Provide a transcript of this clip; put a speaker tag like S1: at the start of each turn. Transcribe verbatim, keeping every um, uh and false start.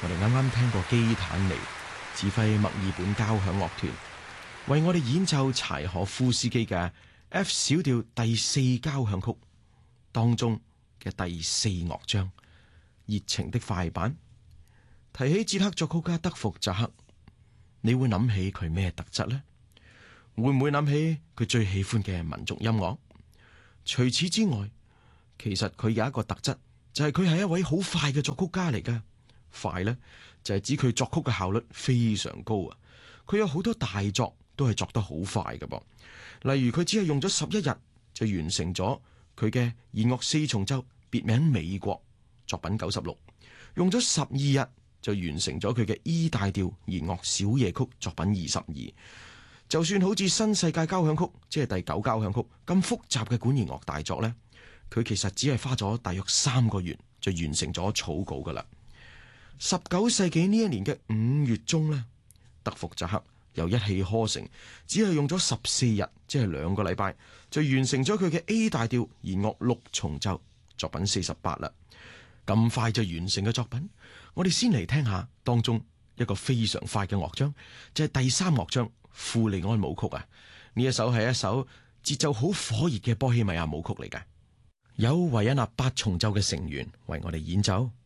S1: 我哋啱啱聽過基坦尼指揮墨爾本交響樂團為我哋演奏柴可夫斯基嘅 F 小調第四交響曲當中嘅第四樂章熱情的快板。提起捷克作曲家德福扎克，你會諗起佢咩特質呢？會唔會諗起佢最喜歡嘅民族音樂？除此之外，其實佢有一個特質，就係佢係一位好快嘅作曲家嚟㗎。快呢，就係指佢作曲嘅效率非常高啊！佢有好多大作都係作得好快㗎噃。例如佢只係用咗十一日就完成咗佢嘅弦樂四重奏別名美國作品九十六，用咗十二日就完成咗佢嘅 E 大調弦樂小夜曲作品二十二。就算好似新世界交響曲，即係第九交響曲咁複雜嘅管弦樂大作呢，佢其實只係花咗大約三個月就完成咗草稿噶啦。十九世紀呢一年嘅五月中呢，德福扎克又一氣呵成，只係用咗十四日，即係兩個禮拜就完成咗佢嘅 A 大調弦樂六重奏作品四十八啦。咁快就完成嘅作品，我哋先嚟聽下當中一個非常快嘅樂章，就係第三樂章富利安舞曲啊！呢一首係一首節奏好火熱嘅波希米亞舞曲嚟嘅，有維也納八重奏嘅成員為我哋演奏。